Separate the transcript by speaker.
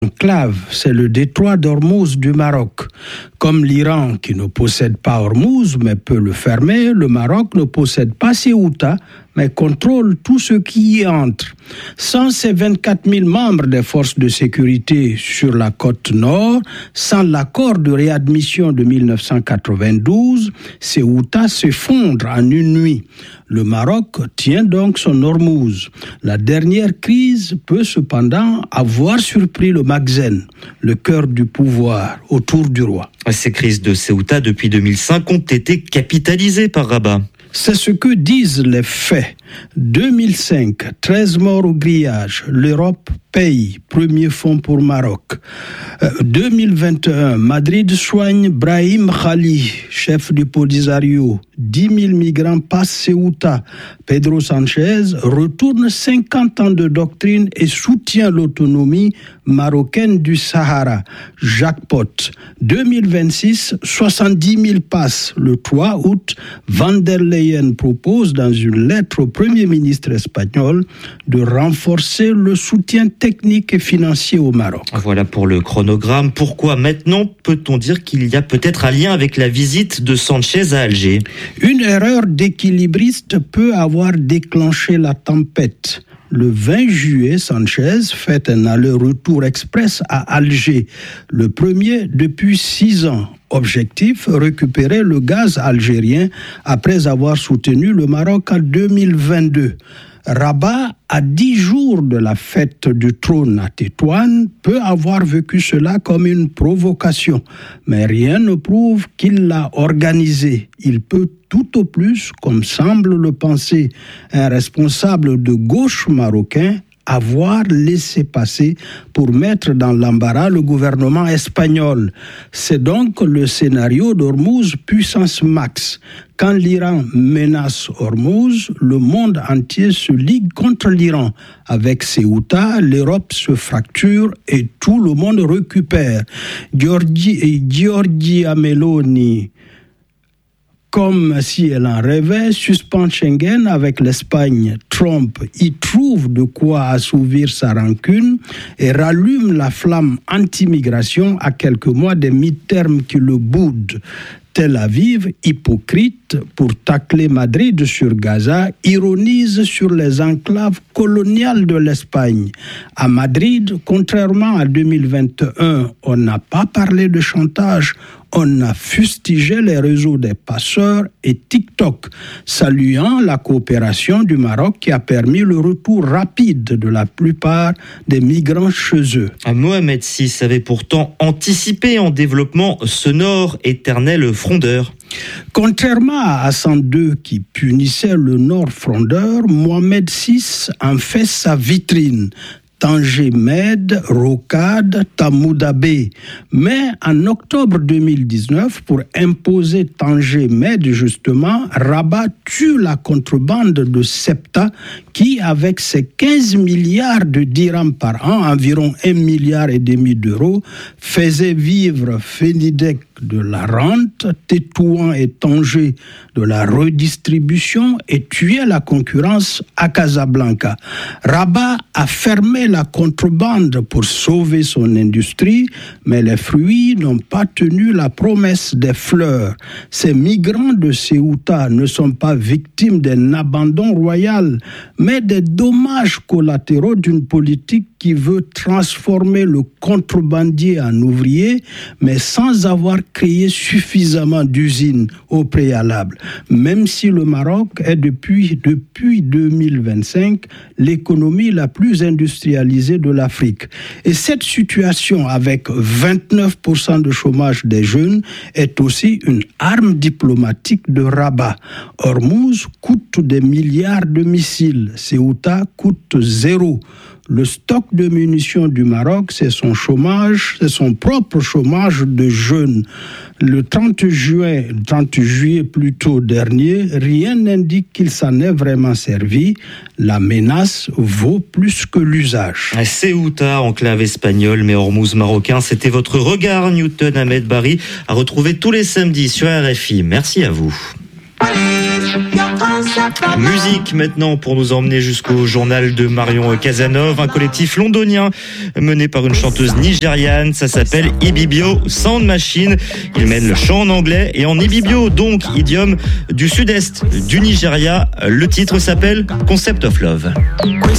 Speaker 1: enclave, c'est le détroit d'Ormuz du Maroc. Comme l'Iran qui ne possède pas Ormuz mais peut le fermer, le Maroc ne possède pas Ceuta mais contrôle tout ce qui y entre. Sans ces 24 000 membres des forces de sécurité sur la côte nord, sans l'accord de réadmission de 1992, Ceuta s'effondre en une nuit. Le Maroc tient donc son Ormuz. La dernière crise peut cependant avoir surpris le Maghreb, le cœur du pouvoir, autour du roi.
Speaker 2: Ces crises de Ceuta depuis 2005 ont été capitalisées par Rabat.
Speaker 1: C'est ce que disent les faits. 2005, 13 morts au grillage. L'Europe paye. Premier fonds pour Maroc. 2021, Madrid soigne Brahim Khali, chef du Polisario. 10 000 migrants passent Ceuta. Pedro Sanchez retourne 50 ans de doctrine et soutient l'autonomie marocaine du Sahara. Jackpot. 2026, 70 000 passes. Le 3 août, Van der Leyen propose dans une lettre au Premier ministre espagnol de renforcer le soutien technique et financier au Maroc.
Speaker 2: Voilà pour le chronogramme. Pourquoi maintenant peut-on dire qu'il y a peut-être un lien avec la visite de Sanchez à Alger ?
Speaker 1: Une erreur d'équilibriste peut avoir déclenché la tempête. Le 20 juillet, Sanchez fait un aller-retour express à Alger, le premier depuis 6 ans. Objectif, récupérer le gaz algérien après avoir soutenu le Maroc en 2022. Rabat, à 10 jours de la fête du trône à Tétouan, peut avoir vécu cela comme une provocation. Mais rien ne prouve qu'il l'a organisé. Il peut tout au plus, comme semble le penser un responsable de gauche marocain, avoir laissé passer pour mettre dans l'embarras le gouvernement espagnol. C'est donc le scénario d'Ormuz puissance max. Quand l'Iran menace Ormuz, le monde entier se ligue contre l'Iran. Avec Ceuta, l'Europe se fracture et tout le monde récupère. Giorgia Meloni, comme si elle en rêvait, suspend Schengen avec l'Espagne. Trump y trouve de quoi assouvir sa rancune et rallume la flamme anti-migration à quelques mois des mi-termes qui le boudent. Tel Aviv, hypocrite pour tacler Madrid sur Gaza, ironise sur les enclaves coloniales de l'Espagne. À Madrid, contrairement à 2021, on n'a pas parlé de chantage, on a fustigé les réseaux des passeurs et TikTok, saluant la coopération du Maroc qui a permis le retour rapide de la plupart des migrants chez eux.
Speaker 2: Mohamed VI avait pourtant anticipé en développement sonore, éternel frondeur.
Speaker 1: Contrairement à Hassan II qui punissait le Nord frondeur, Mohamed VI en fait sa vitrine. Tanger Med, Rocade, Tamoudabé. Mais en octobre 2019, pour imposer Tanger Med, justement, Rabat tue la contrebande de Septa qui, avec ses 15 milliards de dirhams par an, environ 1,5 milliard d'euros, faisait vivre Fénidec de la rente, Tétouan et Tanger de la redistribution et tuait la concurrence à Casablanca. Rabat a fermé la contrebande pour sauver son industrie, mais les fruits n'ont pas tenu la promesse des fleurs. Ces migrants de Ceuta ne sont pas victimes d'un abandon royal, mais des dommages collatéraux d'une politique qui veut transformer le contrebandier en ouvrier, mais sans avoir créé suffisamment d'usines au préalable. Même si le Maroc est depuis 2025 l'économie la plus industrialisée de l'Afrique. Et cette situation, avec 29% de chômage des jeunes, est aussi une arme diplomatique de Rabat. Ormuz coûte des milliards de missiles. Ceuta coûte 0. Le stock de munitions du Maroc, c'est son chômage, c'est son propre chômage de jeunes. Le 30 juillet plutôt dernier, rien n'indique qu'il s'en est vraiment servi. La menace vaut plus que l'usage.
Speaker 2: Ceuta, enclave espagnole, mais Ormuz marocain, c'était votre regard, Newton Ahmed Barry, à retrouver tous les samedis sur RFI. Merci à vous. Musique maintenant pour nous emmener jusqu'au journal de Marion Casanov, un collectif londonien mené par une chanteuse nigériane, ça s'appelle Ibibio Sound Machine. Ils mènent le chant en anglais et en Ibibio, donc idiome du sud-est du Nigeria. Le titre s'appelle Concept of Love.